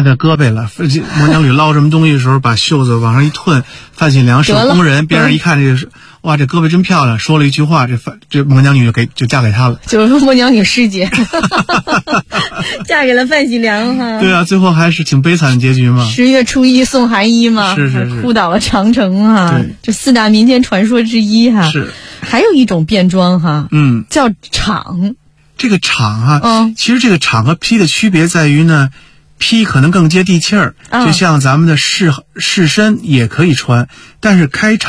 的胳膊了。磨娘女捞什么东西的时候，把袖子往上一褪，范新良手工人，边上一看，这个是哇，这胳膊真漂亮，说了一句话，这磨娘女就嫁给他了， 就是磨娘女师姐嫁给了范新良哈。 对啊，最后还是挺悲惨的结局嘛。 10月初1送寒衣嘛， 是哭倒了长城哈。这4大民间传说之一哈。 是。 还有一种变装哈，叫氅。 这个氅哈，其实这个氅和披的区别在于呢，披可能更接地气儿，就像咱们的士绅也可以穿，但是开氅